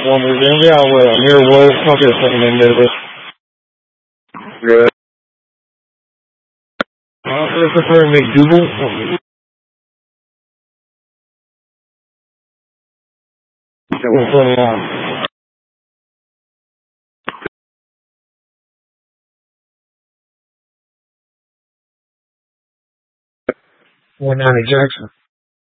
我们人这样问，没有我上这方面的人啊，这没鞠躬，我说的呀，我哪里 Jackson。